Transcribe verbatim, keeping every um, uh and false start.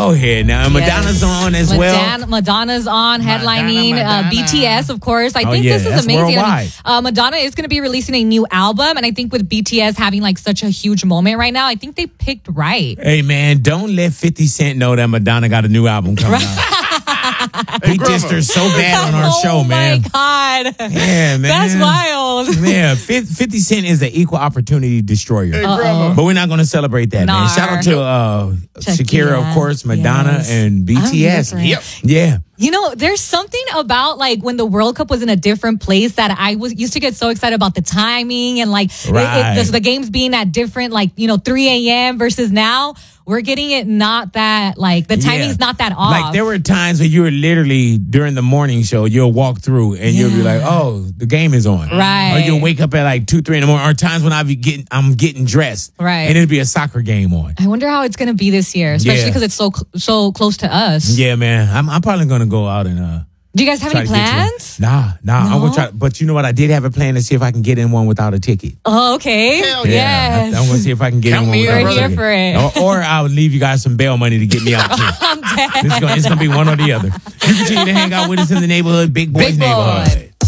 Go ahead now. Yes. Madonna's on as Madonna, well. Madonna's on, headlining. Madonna, Madonna. Uh, B T S, of course. I oh, think yeah, this is that's amazing. I mean, uh, Madonna is going to be releasing a new album, and I think with B T S having like such a huge moment right now, I think they picked right. Hey man, don't let fifty Cent know that Madonna got a new album coming out. He dissed her so bad on our oh show, man. Oh my God. Yeah, man. That's wild. Yeah, fifty Cent is an equal opportunity destroyer. Hey, but we're not going to celebrate that, Nah. man. Shout out to uh, Shakira, Shakira. of course, Madonna, Yes. and B T S. I'm Yep. Yeah. You know, there's something about like when the World Cup was in a different place that I was used to get so excited about the timing and like it- Right. it, the, the games being at different, like, you know, three a.m. versus now. We're getting it not that, like, the timing's Yeah. not that off. Like, there were times where you were literally, during the morning show, you'll walk through and you'll be Yeah. like, oh, the game is on. Right. Or you'll wake up at like two, three in the morning. Or times when I be getting, I'm getting dressed. Right. And it'll be a soccer game on. I wonder how it's going to be this year, especially Yeah. because it's so cl- so close to us. Yeah, man. I'm, I'm probably going to go out and, uh, Do you guys have try any to get you one. plans? Nah, nah. I'm No? gonna try. But you know what? I did have a plan to see if I can get in one without a ticket. Oh, okay. Hell yes. I, I'm gonna see if I can get Count in one me in, without a We're here ticket. for it. Or, or I'll leave you guys some bail money to get me out too. I'm dead. It's gonna, it's gonna be one or the other. You continue to hang out with us in the neighborhood, Big Boys Big Boy. Neighborhood.